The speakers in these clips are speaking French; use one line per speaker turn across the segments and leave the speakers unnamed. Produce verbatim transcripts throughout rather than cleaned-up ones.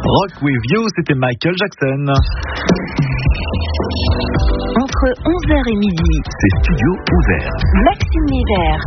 Rock With You, c'était Michael Jackson.
Entre onze heures et midi,
c'est Studio Ouvert.
Maxime Lévert.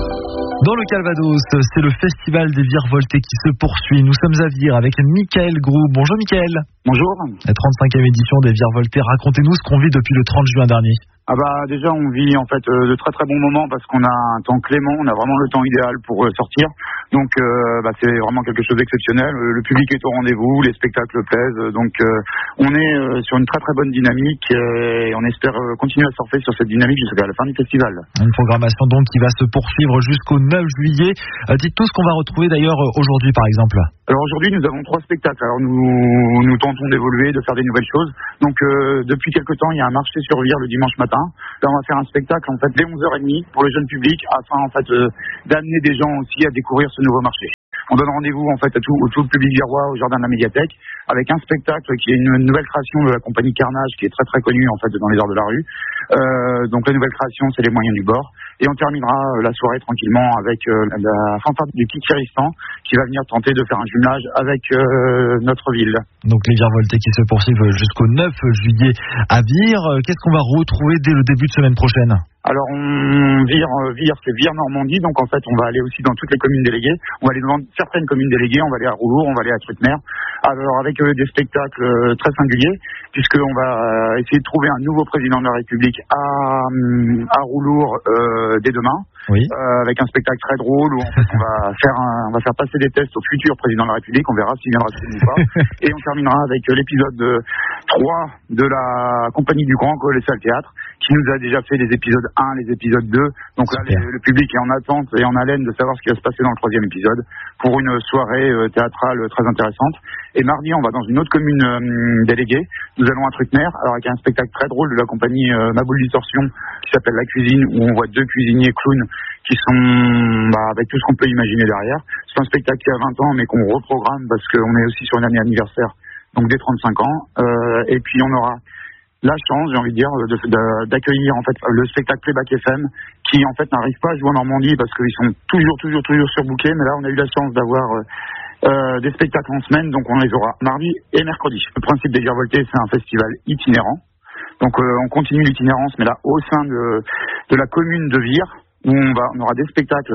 Dans le Calvados, c'est le festival des Virevoltés qui se poursuit. Nous sommes à Vire avec Michael Groux. Bonjour Michael.
Bonjour.
La trente-cinquième édition des Virevoltés. Racontez-nous ce qu'on vit depuis le trente juin dernier.
Ah bah déjà on vit en fait euh, de très très bons moments parce qu'on a un temps clément, on a vraiment le temps idéal pour euh, sortir. Donc euh, bah, c'est vraiment quelque chose d'exceptionnel. Le, le public est au rendez-vous, les spectacles plaisent. Donc euh, on est euh, sur une très très bonne dynamique euh, et on espère euh, continuer à surfer sur cette dynamique jusqu'à la fin du festival.
Une programmation donc qui va se poursuivre jusqu'au neuf juillet. Euh, dites-nous ce qu'on va retrouver d'ailleurs aujourd'hui par exemple.
Alors aujourd'hui nous avons trois spectacles. Alors nous nous tentons d'évoluer, de faire des nouvelles choses. Donc euh, depuis quelque temps il y a un marché sur Vire le dimanche matin. Là, on va faire un spectacle en fait dès onze heures trente pour le jeune public afin en fait euh, d'amener des gens aussi à découvrir ce nouveau marché. On donne rendez-vous en fait à tout, au tout le public virois au jardin de la médiathèque avec un spectacle qui est une nouvelle création de la compagnie Carnage qui est très très connue en fait dans les arts de la rue. Euh, donc la nouvelle création c'est les moyens du bord et on terminera euh, la soirée tranquillement avec euh, la fanfare du Kikiristan qui va venir tenter de faire un jumelage avec euh, notre ville.
Donc les Virevoltés qui se poursuivent jusqu'au neuf juillet à Vire. Qu'est-ce qu'on va retrouver dès le début de semaine prochaine ?
Alors on vire, vire c'est Vire Normandie, donc en fait on va aller aussi dans toutes les communes déléguées, on va aller dans certaines communes déléguées, on va aller à Roulour, on va aller à Trucmer, alors avec euh, des spectacles euh, très singuliers, puisqu'on va euh, essayer de trouver un nouveau président de la République à, à Roulour euh, dès demain,
oui.
euh, avec un spectacle très drôle où en fait on va faire un, on va faire passer des tests au futur président de la République, on verra s'il viendra ou pas, et on terminera avec euh, l'épisode trois de la compagnie du Grand Colossal Théâtre, qui nous a déjà fait les épisodes un, les épisodes deux. Donc là, les, le public est en attente et en haleine de savoir ce qui va se passer dans le troisième épisode pour une soirée euh, théâtrale très intéressante. Et mardi, on va dans une autre commune euh, déléguée. Nous allons à Trucmer, alors avec un spectacle très drôle de la compagnie euh, Ma Boule Distorsion qui s'appelle La Cuisine, où on voit deux cuisiniers clowns qui sont bah, avec tout ce qu'on peut imaginer derrière. C'est un spectacle qui a vingt ans, mais qu'on reprogramme parce qu'on est aussi sur une année anniversaire, donc des trente-cinq ans. Euh, et puis on aura la chance, j'ai envie de dire, de, de, d'accueillir en fait le spectacle Playback F M qui en fait n'arrive pas à jouer en Normandie parce qu'ils sont toujours, toujours, toujours surbookés. Mais là, on a eu la chance d'avoir euh, euh, des spectacles en semaine, donc on les aura mardi et mercredi. Le principe des Virevoltés, c'est un festival itinérant. Donc euh, on continue l'itinérance, mais là au sein de, de la commune de Vire, où on, va, on aura des spectacles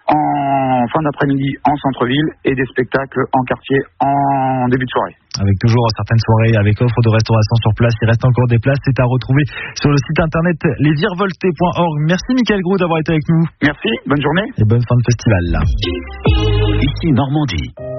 en fin d'après-midi en centre-ville et des spectacles en quartier en début de soirée.
Avec toujours certaines soirées avec offre de restauration sur place. Il reste encore des places. C'est à retrouver sur le site internet les virevoltés point org. Merci Michael Groux d'avoir été avec nous.
Merci, bonne journée.
Et bonne fin de festival.
Ici Normandie.